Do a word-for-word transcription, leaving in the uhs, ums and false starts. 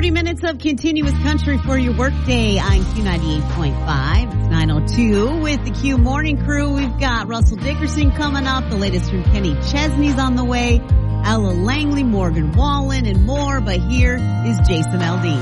thirty minutes of continuous country for your workday on Q ninety-eight point five. It's nine oh two with the Q Morning Crew. We've got Russell Dickerson coming up. The latest from Kenny Chesney's on the way. Ella Langley, Morgan Wallen, and more. But here is Jason Aldean.